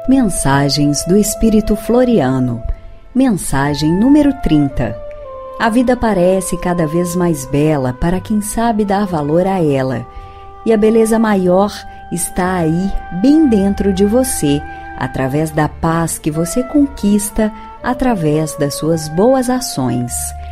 Mensagens do Espírito Floriano. Mensagem número 30. A vida parece cada vez mais bela para quem sabe dar valor a ela. E a beleza maior está aí, bem dentro de você, através da paz que você conquista através das suas boas ações.